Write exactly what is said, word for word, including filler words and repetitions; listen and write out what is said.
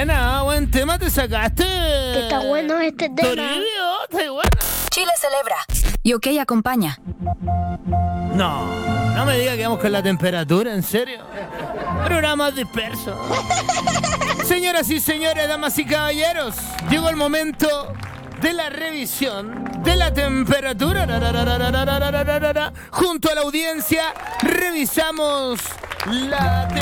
buena, buen tema te sacaste. Que está bueno este tema. Toribio, está bueno. Chile celebra. Y OK acompaña. No, no me diga que vamos con la temperatura, ¿en serio? Programas dispersos. Señoras y señores, damas y caballeros, llegó el momento de la revisión de la temperatura. Junto a la audiencia, revisamos la temperatura.